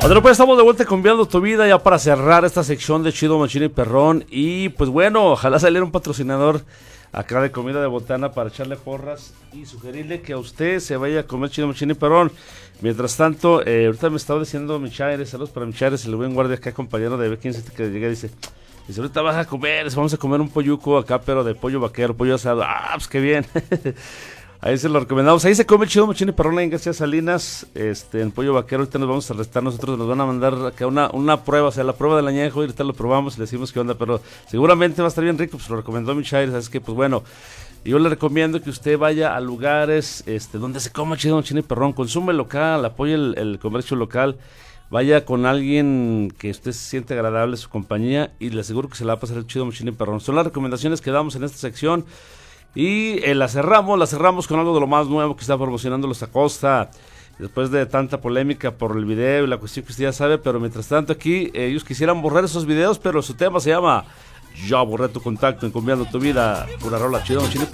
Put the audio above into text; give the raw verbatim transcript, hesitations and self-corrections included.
Ahora pues estamos de vuelta cambiando tu vida ya para cerrar esta sección de Chido Machín y Perrón. Y pues bueno, ojalá saliera un patrocinador acá de comida de botana para echarle porras y sugerirle que a usted se vaya a comer Chido Machín y Perrón. Mientras tanto, eh, ahorita me estaba diciendo Michaires, saludos para Michaires, el buen guardia acá, compañero de B quince que llega y dice, dice, ahorita vas a comer, vamos a comer un polluco acá, pero de pollo vaquero, pollo asado. Ah, pues qué bien. Ahí se lo recomendamos. Ahí se come Chido Machín y Perrón en García Salinas, este, en pollo vaquero. Ahorita nos vamos a restar, nosotros nos van a mandar acá una, una prueba, o sea, la prueba del añejo, y ahorita lo probamos y le decimos qué onda, pero seguramente va a estar bien rico, pues lo recomendó Michaires, así que pues bueno, yo le recomiendo que usted vaya a lugares este, donde se coma Chido Machín y Perrón, consume local, apoye el, el comercio local, vaya con alguien que usted se siente agradable su compañía y le aseguro que se la va a pasar el Chido Machín y Perrón. Son las recomendaciones que damos en esta sección. Y eh, la cerramos, la cerramos con algo de lo más nuevo que está promocionando Los Acosta, después de tanta polémica por el video y la cuestión que usted ya sabe, pero mientras tanto aquí eh, ellos quisieran borrar esos videos, pero su tema se llama Ya borré tu contacto en Cambiando tu vida, pura rola Chido Machín y Perrón.